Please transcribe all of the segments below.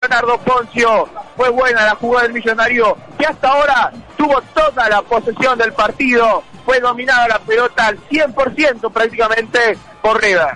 Leonardo Poncio. Fue buena la jugada del Millonario, que hasta ahora tuvo toda la posesión del partido. Fue dominada la pelota al 100% prácticamente por River.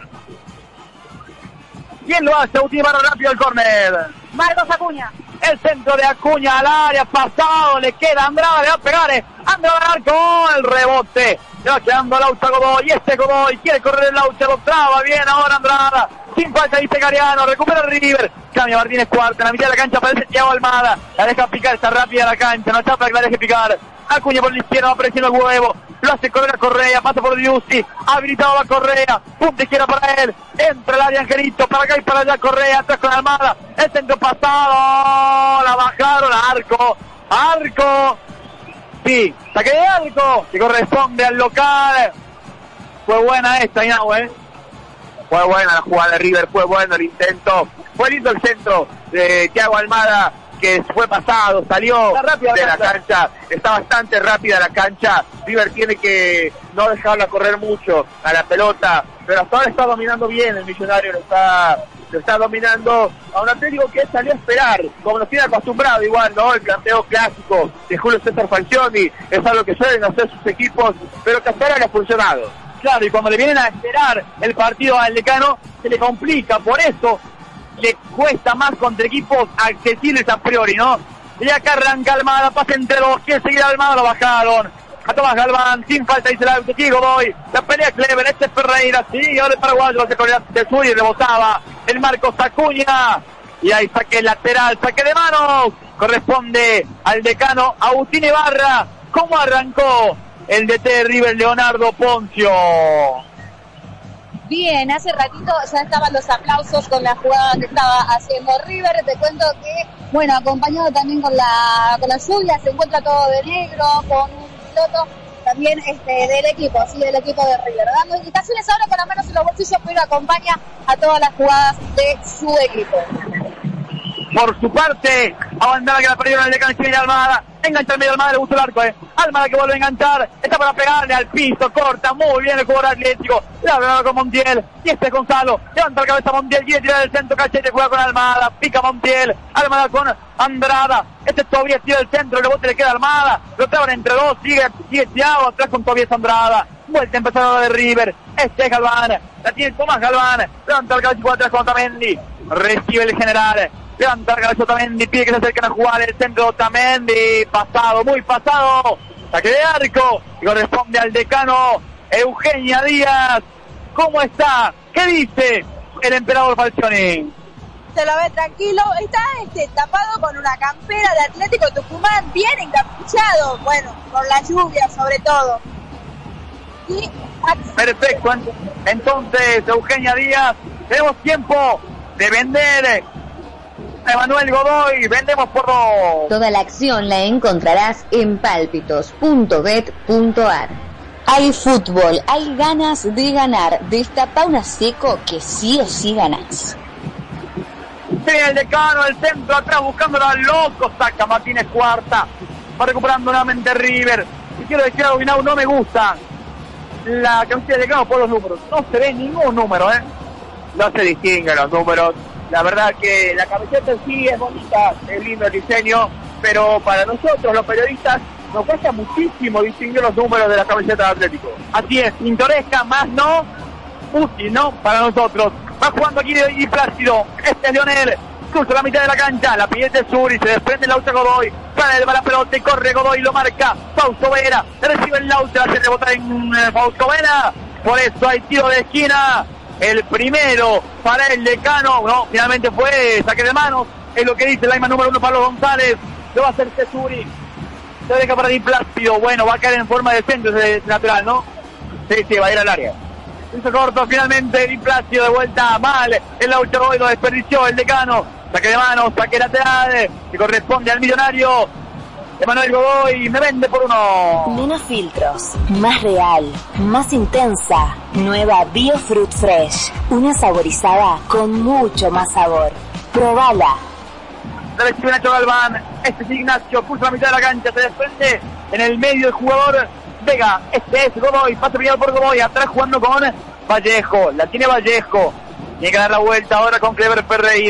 ¿Quién lo hace? Agustín Ibarra rápido el córner. Marcos Acuña. El centro de Acuña al área, pasado, le queda Andrada, le va a pegar, Andrada al arco, el rebote, le va quedando Laucha Godoy, Godoy quiere correr el Laucha, lo traba bien ahora Andrada, sin falta dice Gariano, recupera River, cambia Martínez Cuarta, en la mitad de la cancha aparece Thiago Almada, la deja picar, está rápida la cancha, no está para que la deje picar, Acuña por la izquierda, va apareciendo el huevo, lo hace correr a Correa, pasa por Diusti, habilitado va Correa, punta izquierda para él, entra el área Angelito, para acá y para allá Correa, atrás con Almada, el centro pasado, la bajaron, arco, sí, saque de arco, que corresponde al local, fue buena esta, Inahue, fue buena la jugada de River, fue bueno el intento, fue lindo el centro de Thiago Almada, que fue pasado, salió de la cancha, está bastante rápida la cancha, River tiene que no dejarla correr mucho a la pelota, pero hasta ahora está dominando bien el Millonario, lo está dominando a un Atlético que salió a esperar, como nos tiene acostumbrado igual, ¿no? El planteo clásico de Julio César Falcioni, es algo que suelen hacer sus equipos, pero que hasta ahora no ha funcionado. Claro, y cuando le vienen a esperar el partido al Decano, se le complica, por eso le cuesta más contra equipos accesibles a priori, ¿no? Y acá arranca Almada, pasa entre dos, quiere seguir a Almada, lo bajaron. A Tomás Galván, sin falta dice la Godoy, la pelea Clever, este es Ferreira, sí, ahora el paraguayo hace con el de sur y rebotaba el Marcos Acuña, y ahí saque lateral, saque de manos, corresponde al Decano Agustín Ibarra. ¿Cómo arrancó el DT de River, Leonardo Poncio? Bien, hace ratito ya estaban los aplausos con la jugada que estaba haciendo River. Te cuento que, bueno, acompañado también con la lluvia, se encuentra todo de negro, con un piloto también del equipo, así del equipo de River, dando indicaciones ahora con las manos en los bolsillos, pero acompaña a todas las jugadas de su equipo. Por su parte, Abandana que la perdieron el Decano y Almada, engancha el medio Almada, le gustó el arco, Almada que vuelve a enganchar, está para pegarle al piso, corta muy bien el jugador Atlético, la verdad con Montiel, y Gonzalo, levanta la cabeza Montiel, quiere tirar del centro, Cachete juega con Almada, pica Montiel, Almada con Andrada, todavía tira del centro, el rebote le queda a Almada, lo traban entre dos, sigue Thiago, atrás con Tobias Andrada, vuelta empezada de River, Galván, la tiene Tomás Galván, levanta la cabeza y juega atrás con Otamendi, recibe el general, levanta la cabeza Otamendi, pide que se acerquen a jugar el centro Otamendi, pasado, muy pasado, saque de arco, y corresponde al Decano Eugenia Díaz. ¿Cómo está? ¿Qué dice el emperador Falcioni? Se lo ve tranquilo, está tapado con una campera de Atlético Tucumán, bien encapuchado, bueno, por la lluvia sobre todo. Y perfecto, entonces Eugenia Díaz, tenemos tiempo de vender a Emanuel Godoy, vendemos por dos. Toda la acción la encontrarás en palpitos.bet.ar. Hay fútbol, hay ganas de ganar, destapa una seco que sí o sí ganás. Tiene el Decano, el centro atrás buscándolo al loco, saca Martínez Cuarta, va recuperando nuevamente River. Y quiero decir algo, no me gusta la camiseta de Decano por los números, no se ve ningún número, no se distinguen los números. La verdad que la camiseta en sí es bonita, es lindo el diseño, pero para nosotros los periodistas nos cuesta muchísimo distinguir los números de la camiseta de Atlético. Así es, pintoresca, más no, útil, ¿no? Para nosotros. Va jugando aquí y Plácido, es Leonel, cruza la mitad de la cancha, la pide de Sur y se desprende el Laucha Godoy, para el la pelota y corre Godoy, lo marca, Fausto Vera, recibe el Laucha, hace rebotar en Fausto Vera, por eso hay tiro de esquina. El primero para el Decano, no, finalmente fue saque de manos, es lo que dice el Laima número 1 Pablo González, lo va a hacer Tesuri, se deja para Di Plácido, bueno, va a caer en forma de centro ese lateral, ¿no? Sí, va a ir al área. Hizo corto finalmente Di Plácido, de vuelta mal, el Laucha Godoy lo desperdició el Decano, saque de manos, saque lateral, que corresponde al millonario. Emanuel Godoy me vende por uno. Menos filtros, más real, más intensa. Nueva Biofruit Fresh. Una saborizada con mucho más sabor. Probala. Recibe Nacho Galván. Es Ignacio, pulsa la mitad de la cancha, se desprende en el medio el jugador Vega. Este es Godoy, pase pillado por Godoy. Atrás jugando con Vallejo. La tiene Vallejo. Tiene que dar la vuelta ahora con Clever Ferreira.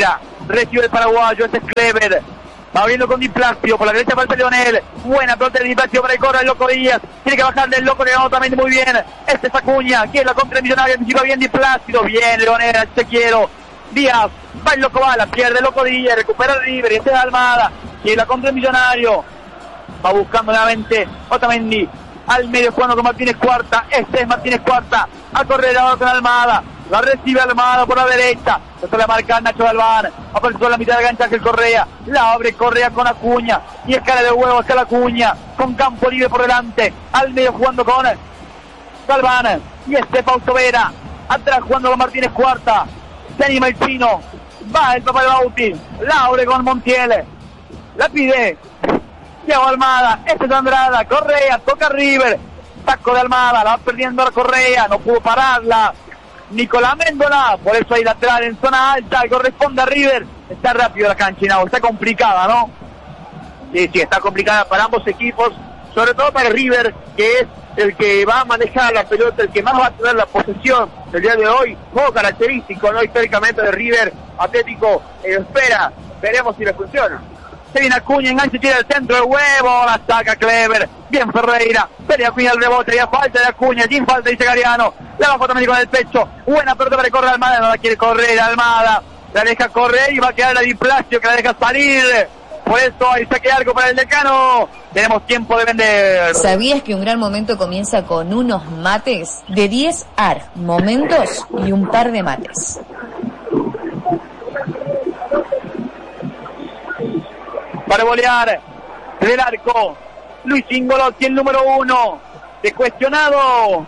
recibe el paraguayo, este es Clever. Va abriendo con Di Plácido, por la derecha para el Leonel. Buena pelota de Di Plácido para el corre el Loco Díaz. Tiene que bajarle el Loco Leonel también muy bien. Este es Acuña, quiere la contra el Millonario, anticipa bien Di Plácido. Bien Leonel, te quiero. Díaz, va el Loco Bala, pierde el Loco Díaz, recupera el River y este es Almada. Quiere la contra el Millonario. Va buscando nuevamente Otamendi. Al medio jugando con Martínez Cuarta. Este es Martínez Cuarta. A correr ahora con Almada. La recibe Almada por la derecha. Esto la marca Nacho Galván. Apareció en la mitad de la cancha Ángel Correa. La abre Correa con Acuña. Y escala de huevo hacia la Acuña. Con campo libre por delante. Al medio jugando con Galván. Y este Fausto Vera. Atrás jugando con Martínez Cuarta. Se anima el chino. Va el papá de Bauti. La abre con Montiel. La pide Thiago Almada. Este es Andrada. Correa. Toca River. Taco de Almada. La va perdiendo a Correa. No pudo pararla Nicolás Méndola, por eso hay lateral en zona alta, corresponde a River. Está rápido la cancha, ¿no? Está complicada, ¿no? Sí, está complicada para ambos equipos, sobre todo para River, que es el que va a manejar la pelota, el que más va a tener la posesión el día de hoy. Juego característico, ¿no? Históricamente de River. Atlético espera, veremos si le funciona. Se viene Acuña, enganche, tira el centro del huevo, la saca Clever. Bien Ferreira, pelea Acuña el rebote, ya falta de Acuña, sin falta dice Gariano. La bajó también con el pecho, buena pelota para correr Almada, no la quiere correr Almada. La deja correr y va a quedar la Di Plácido que la deja salir. Por eso hay saque arco para el Decano. Tenemos tiempo de vender. ¿Sabías que un gran momento comienza con unos mates? De 10 momentos y un par de mates. Para volear del arco Luis Ingolotti, el número 1, de cuestionado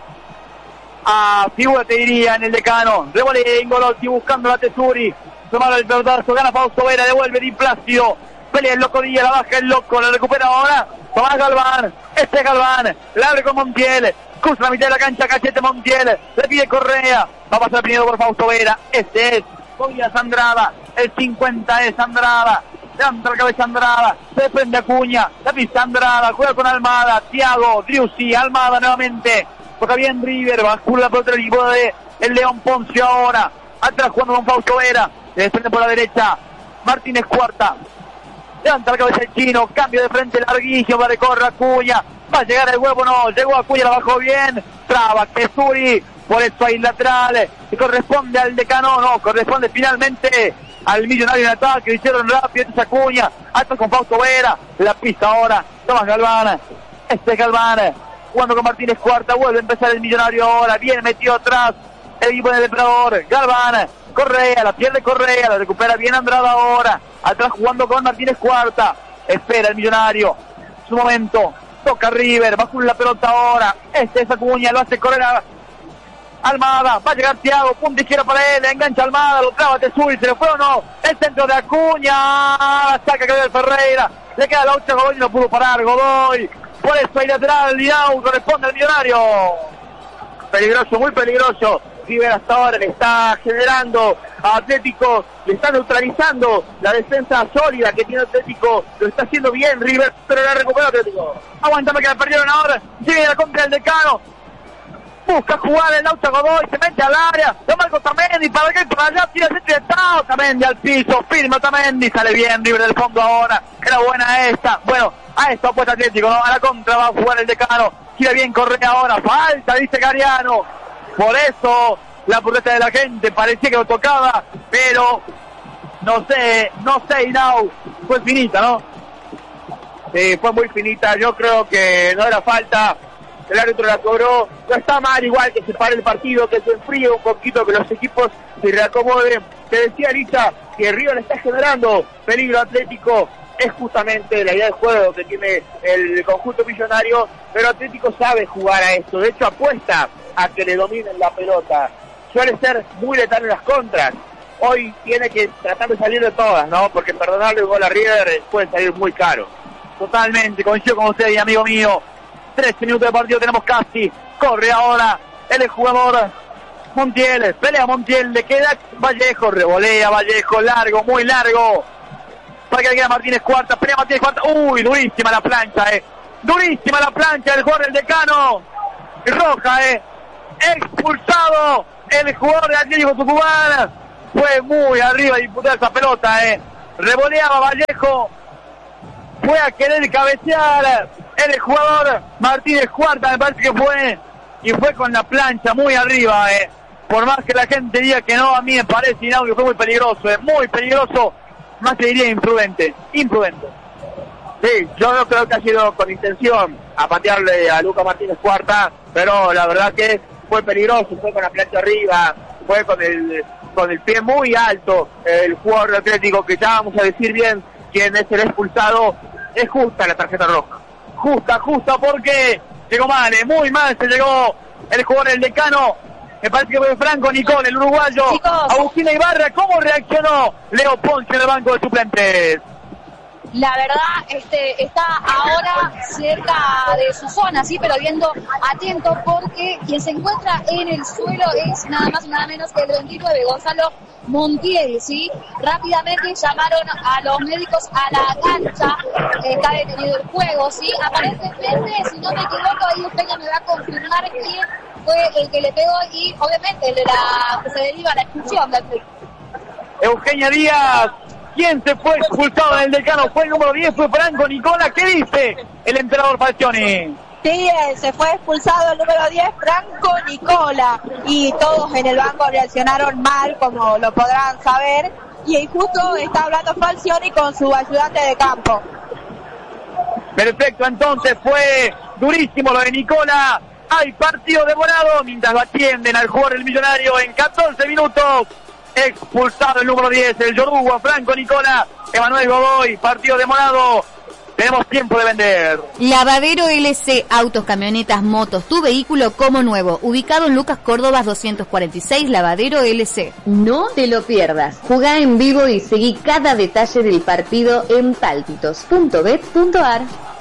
a figura, te diría, en el Decano. Revolea Ingolotti buscando la Tesuri, tomar el pelotazo, gana Fausto Vera, devuelve Di Plácido, pelea el Loco Díaz, la baja el Loco, la recupera ahora Tomás Galván. Este es Galván, la abre con Montiel, cruza la mitad de la cancha, cachete Montiel, le pide Correa, va a pasar primero por Fausto Vera. Este es Tobias Andrada, el 50 es Andrada. Levanta la cabeza Andrada, se prende Acuña, la pista Andrada, juega con Almada, Thiago, Driussi, Almada nuevamente, toca bien River, bascula la pelota del equipo de el León Ponce ahora, atrás jugando con Fausto Vera, se desprende por la derecha, Martínez Cuarta, levanta la cabeza el chino, cambio de frente larguísimo, va a recorrer Acuña, va a llegar el huevo, no, llegó Acuña, la bajó bien, traba Tesuri, por eso hay laterales, y corresponde al Decano, no, corresponde finalmente al Millonario en ataque, lo hicieron rápido, esta Acuña, atrás con Fausto Vera, la pista ahora, Tomás Galván, este es Galván, jugando con Martínez Cuarta, vuelve a empezar el Millonario ahora, bien metido atrás, el equipo del Depredador, Galván, Correa, la pierde Correa, la recupera bien Andrada ahora, atrás jugando con Martínez Cuarta, espera el Millonario, su momento, toca River, va con la pelota ahora, este es Acuña, lo hace correr a Almada, va a llegar Thiago, punta izquierda para él, engancha Almada, lo traba Tesuri, se le fue o no, el centro de Acuña, saca Gabriel Ferreira, le queda la 8 a Godoy y no pudo parar Godoy, por eso hay lateral, Linau, corresponde al Millonario. Peligroso, muy peligroso, River hasta ahora le está generando a Atlético, le está neutralizando la defensa sólida que tiene Atlético, lo está haciendo bien River, pero la recupera Atlético. Aguantame que la perdieron ahora, sigue la contra del Decano. Busca jugar el Nauta Godoy, se mete al área, lo marca Otamendi, para acá y para allá, tira el centro, Otamendi al piso, firma Otamendi, sale bien River del fondo ahora, era buena esta, bueno, a esta opuesta Atlético, ¿no? A la contra va a jugar el Decano, gira bien Correa ahora, falta, dice Gariano, por eso la protesta de la gente, parecía que lo tocaba, pero no sé, Inau, fue finita, ¿no? Sí, fue muy finita, yo creo que no era falta. El árbitro la cobró, no está mal, igual que se pare el partido, que se enfríe un poquito, que los equipos se reacomoden. Te decía Licha que River está generando peligro Atlético, es justamente la idea del juego que tiene el conjunto millonario, pero Atlético sabe jugar a esto, de hecho apuesta a que le dominen la pelota, suele ser muy letal en las contras, hoy tiene que tratar de salir de todas, ¿no? Porque perdonarle el gol a River puede salir muy caro. Totalmente, coincido con usted y amigo mío. 13 minutos de partido tenemos casi. Corre ahora el jugador Montiel. Pelea Montiel. Le queda Vallejo. Revolea Vallejo. Largo, muy largo. Para que le quede Martínez Cuarta. Pelea Martínez Cuarta. Uy, durísima la plancha, Durísima la plancha del jugador del Decano. Roja, Expulsado el jugador de Atlético Tucumán. fue muy arriba a disputar esa pelota, revoleaba Vallejo, fue a querer cabecear el jugador Martínez Cuarta, me parece que fue, y fue con la plancha muy arriba, por más que la gente diga que no, a mí me parece que fue muy peligroso, más te diría imprudente. Sí, yo no creo que ha sido con intención a patearle a Lucas Martínez Cuarta, pero la verdad que fue peligroso, fue con la plancha arriba, fue con el pie muy alto, el jugador de Atlético, que ya vamos a decir bien quién es el expulsado. Es justa la tarjeta roja. Justa, porque llegó mal, muy mal se llegó el jugador del Decano. Me parece que fue Franco Nicol, el uruguayo. Chicos. Agustina Ibarra, ¿cómo reaccionó Leo Ponce en el banco de suplentes? La verdad, está ahora cerca de su zona, sí, pero viendo atento, porque quien se encuentra en el suelo es nada más y nada menos que el 29, Gonzalo Montiel, sí. Rápidamente llamaron a los médicos a la cancha, está detenido el juego, sí. Aparentemente, si no me equivoco, ahí usted ya me va a confirmar quién fue el que le pegó y obviamente el de la que se deriva la expulsión del Eugenia Díaz. ¿Quién se fue expulsado en el Decano? Fue el número 10, fue Franco Nicola. ¿Qué dice el entrenador Falcioni? Sí, se fue expulsado el número 10, Franco Nicola, y todos en el banco reaccionaron mal, como lo podrán saber, y ahí justo está hablando Falcioni con su ayudante de campo. Perfecto, entonces fue durísimo lo de Nicola. Hay partido demorado mientras lo atienden al jugador del Millonario en 14 minutos. Expulsado el número 10, el yoruba Franco Nicola. Emanuel Godoy, partido demorado. Tenemos tiempo de vender. Lavadero LC, autos, camionetas, motos, tu vehículo como nuevo. Ubicado en Lucas Córdobas 246, Lavadero LC. No te lo pierdas. Jugá en vivo y seguí cada detalle del partido en palpitos.bet.ar.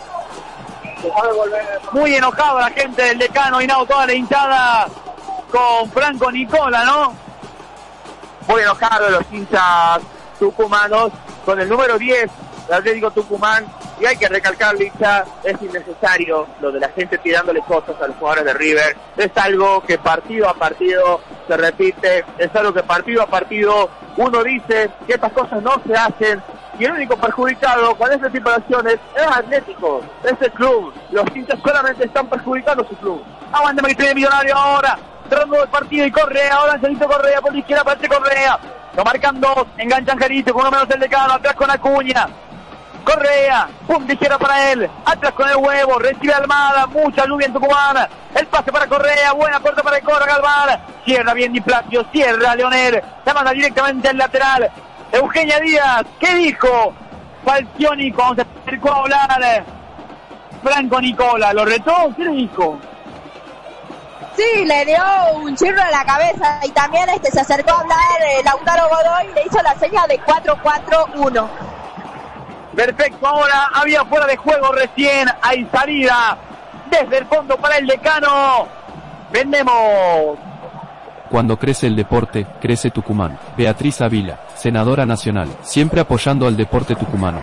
Muy enojado la gente del Decano, y no toda la hinchada con Franco Nicola, ¿no? Muy enojados los hinchas tucumanos con el número 10 del Atlético Tucumán, y hay que recalcar, Licha, es innecesario lo de la gente tirándole cosas a los jugadores de River. Es algo que partido a partido se repite, es algo que partido a partido uno dice que estas cosas no se hacen, y el único perjudicado con este tipo de acciones es Atlético, es el club. Los hinchas solamente están perjudicando a su club. Aguántame que tiene Millonario ahora, cerrando el partido, y Correa, ahora Angelito Correa por la izquierda, aparece Correa, lo marcan dos, engancha Angelito, con uno menos el Decano, atrás con Acuña, Correa, pum de izquierda para él, atrás con el huevo, recibe Almada, mucha lluvia en Tucumán, el pase para Correa, buena puerta para el Cora Galván, cierra bien Di Platio, cierra Leonel, la manda directamente al lateral. Eugenia Díaz, ¿qué dijo Falcioni cuando se acercó a hablar Franco Nicola? ¿Lo retó? ¿Qué le dijo? Sí, le dio un chirro en la cabeza, y también se acercó a hablar Lautaro Godoy y le hizo la seña de 4-4-1. Perfecto, ahora había fuera de juego recién, hay salida desde el fondo para el Decano. Vendemos. Cuando crece el deporte, crece Tucumán. Beatriz Ávila, senadora nacional, siempre apoyando al deporte tucumano.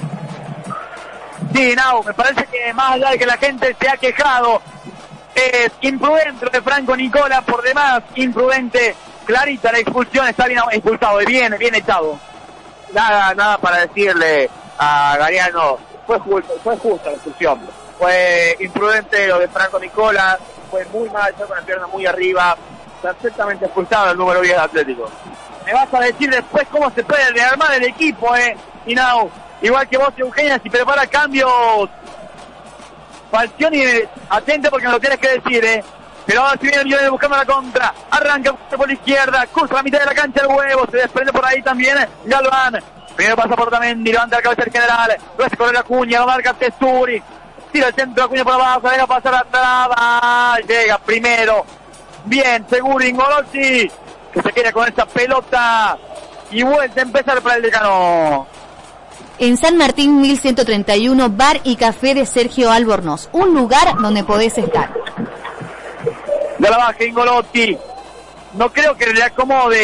Sí, Nau, me parece que más allá de que la gente se ha quejado, es imprudente lo de Franco Nicola, por demás imprudente, clarita la expulsión, está bien expulsado, bien echado. Nada para decirle a Gariano, fue justa la expulsión, fue imprudente lo de Franco Nicola, fue muy mal, fue con la pierna muy arriba, perfectamente expulsado el número 10 de Atlético. Me vas a decir después cómo se puede rearmar el equipo, y Nau, igual que vos, Eugenia, si prepara cambios Falcioni, atente porque me lo tienes que decir, pero ahora si viene el Millonario buscando la contra, arranca por la izquierda, cruza la mitad de la cancha el huevo, se desprende por ahí también Galván, primero pasa por Otamendi, levanta la cabeza del general, lo hace correr Acuña, lo marca Testuri, tira el centro Acuña por abajo, deja pasar la traba, llega primero, bien, seguro Ingolotti, que se queda con esa pelota, y vuelve a empezar para el Decano. En San Martín 1131, bar y café de Sergio Albornoz, un lugar donde podés estar. De la baja Ingolotti, no creo que le acomode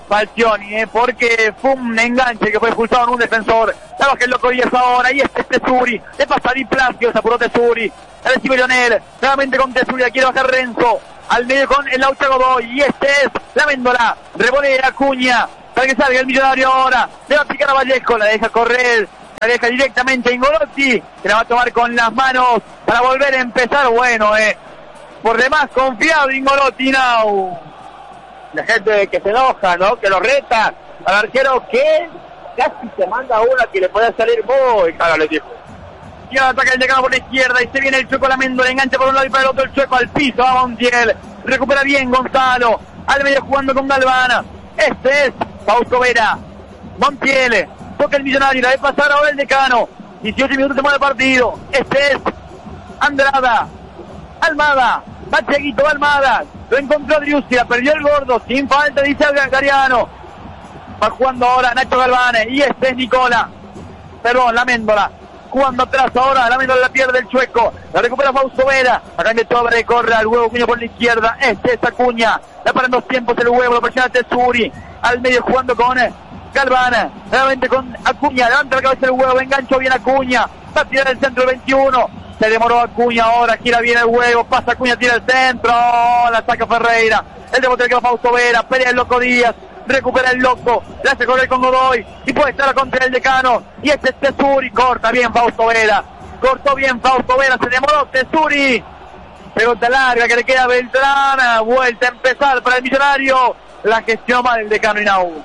Falcioni, porque fue un enganche que fue expulsado en un defensor. La baja el loco Díaz ahora, y este es Tesuri, le pasa a Di Plasio, se apuró Tesuri, la recibe Lionel, nuevamente con Tesuri, la quiere bajar Renzo, al medio con el Laucha Godoy, y este es la Méndola, revolea Acuña, para que salga el Millonario ahora, le va a picar a Vallejo, la deja correr, la deja directamente a Ingolotti, que la va a tomar con las manos, para volver a empezar, bueno, por demás confiado Ingolotti now. La gente que se enoja, ¿no? Que lo reta al arquero, que casi se manda una que le puede salir muy cara, le dijo. Y ahora ataca el Decano por la izquierda, y se viene el Chueco a la Méndola, engancha por un lado y para el otro el Chueco al piso, va Montiel, recupera bien Gonzalo, al medio jugando con Galvana, este es Fausto Vera, Montiel, toca el Millonario, la de pasar ahora el Decano, 18 minutos de modo partido, este es Andrada, Almada, va Cheguito, va Almada, lo encontró Driussi, la perdió el gordo, sin falta, dice Gariano, va jugando ahora Nacho Galvane, y este es Nicola, perdón, la Méndola, jugando atrás ahora, la Méndola la pierde el Chueco, la recupera Fausto Vera, acá en el Tobre, corre al huevo Acuña por la izquierda, este es Acuña, la para en dos tiempos el huevo, lo presiona Tesuri, al medio jugando con Galvana, nuevamente con Acuña, levanta la cabeza el huevo, enganchó bien Acuña, va a tirar el centro del 21, se demoró Acuña ahora, gira bien el huevo, pasa Acuña, tira el centro, la saca Ferreira, el rebote que va Fausto Vera, pelea el loco Díaz, recupera el loco, le hace correr con Godoy, y puede estar contra el Decano, y este es Tesuri, corta bien Fausto Vera, cortó bien Fausto Vera, se demoró Tesuri, pelota larga que le queda a Beltrán, vuelta a empezar para el Millonario, la gestión mal del Decano Inau.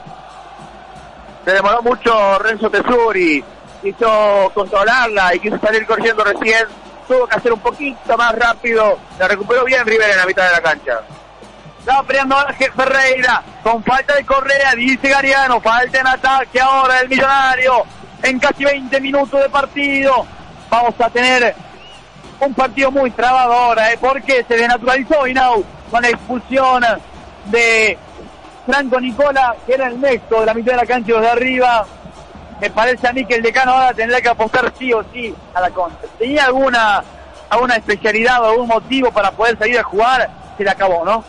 Se demoró mucho Renzo Tesuri, quiso controlarla y quiso salir corriendo recién, tuvo que hacer un poquito más rápido, la recuperó bien River en la mitad de la cancha. Estaba peleando ahora Ferreira, con falta de Correa, dice Gariano, falta en ataque ahora el Millonario, en casi 20 minutos de partido, vamos a tener un partido muy trabado ahora, porque se desnaturalizó Inau, con la expulsión de Franco Nicola, que era el nexo de la mitad de la cancha y los de arriba. Me parece a mí que el Decano ahora tendrá que apostar sí o sí a la contra. ¿Tenía alguna especialidad o algún motivo para poder salir a jugar? Se le acabó, ¿no?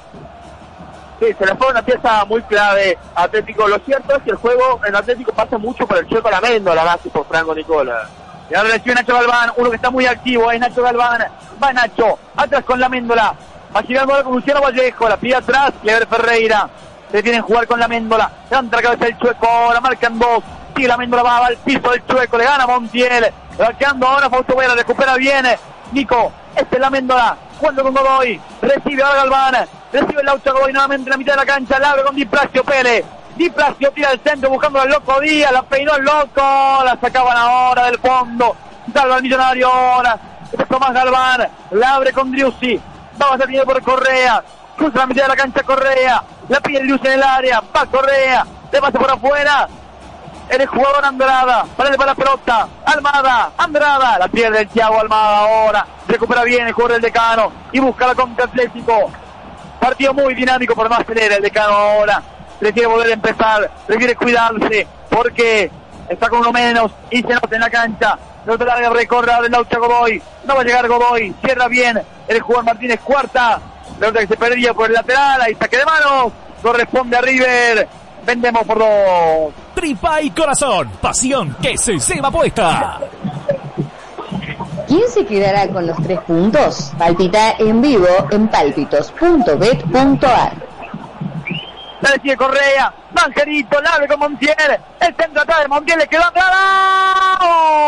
Sí, se le fue una pieza muy clave a Atlético. Lo cierto es que el juego en Atlético pasa mucho por el Chueco a la Méndola, base por Franco Nicola. Y ahora recibe Nacho Galván, uno que está muy activo, es Nacho Galván. Va Nacho, atrás con la Méndola. Va girando ahora con Luciano Vallejo, la pide atrás, Clever Ferreira. Se tienen que jugar con la Méndola. Levanta la cabeza del Chueco, la marcan dos. Sigue la Méndola, va al piso del Chueco, le gana Montiel. Quedando ahora Fausto Vera, recupera bien Nico. Este es la Méndola, jugando con Godoy. Recibe ahora Galván. Recibe el Laucha Godoy nuevamente en la mitad de la cancha. La abre con Di Plasio Pérez. Di Plasio tira al centro buscando al loco Díaz. La peinó el loco. La sacaban ahora del fondo. Salva al Millonario ahora. Este es Tomás Galván. La abre con Driussi. Va a ser por Correa. Cruza la mitad de la cancha Correa. La pide Driussi en el área. Va Correa. Le pasa por afuera. El jugador Andrada, para la pelota, Almada, Andrada, la pierde el Thiago Almada ahora, recupera bien el jugador del Decano y busca la contra Atlético. Partido muy dinámico, pero no acelera el Decano ahora, prefiere volver a empezar, prefiere cuidarse, porque está con uno menos y se nota en la cancha. Pelota larga, recorre ahora el Laucha Godoy, no va a llegar Godoy, cierra bien el jugador Martínez Cuarta, pelota que se perdía por el lateral, ahí saque de manos, corresponde a River. Vendemos por dos. Tripa y corazón, pasión que se ceba puesta. ¿Quién se quedará con los 3 puntos? Palpita en vivo en palpitos.bet.ar. La decide Correa, Manjerito, la abre con Montiel. El centro atrás de Montiel, le quedó atrás.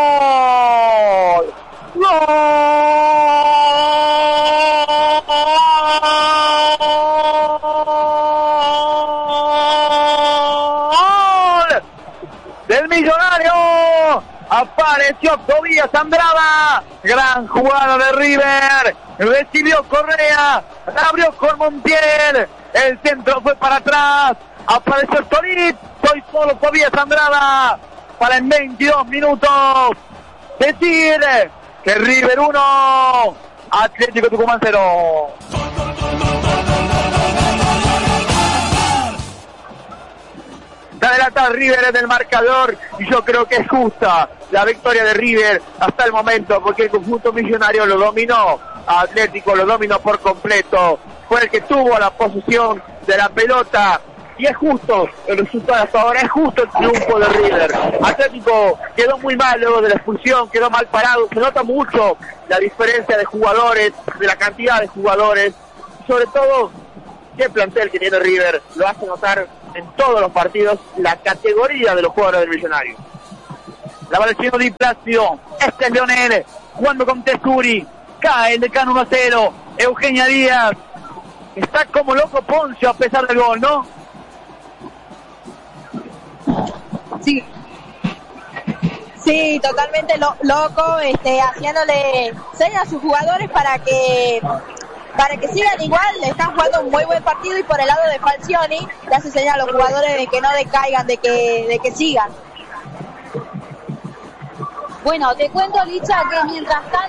¡Gol! Del Millonario, apareció Tobías Andrada, gran jugada de River, recibió Correa, abrió con Montiel, el centro fue para atrás, apareció Solís, soy solo Tobías Andrada, para en 22 minutos, decir que River 1, Atlético Tucumán 0. Da adelantar River en el marcador y yo creo que es justa la victoria de River hasta el momento, porque el conjunto millonario lo dominó, Atlético lo dominó por completo, fue el que tuvo la posesión de la pelota y es justo el resultado hasta ahora, es justo el triunfo de River. Atlético quedó muy mal luego de la expulsión, quedó mal parado, se nota mucho la diferencia de jugadores, de la cantidad de jugadores, sobre todo qué plantel que tiene River, lo hace notar en todos los partidos la categoría de los jugadores del Millonario. La va el chino Di Plácido, este es Leonel, jugando con Tessuri, cae el Decano 1-0, Eugenia Díaz, está como loco Poncio a pesar del gol, ¿no? Sí, totalmente loco, haciéndole señas a sus jugadores para que sigan igual. Están jugando un muy buen partido, y por el lado de Falcioni le hace señas a los jugadores de que no decaigan, de que sigan. Bueno, te cuento, Licha, que mientras tanto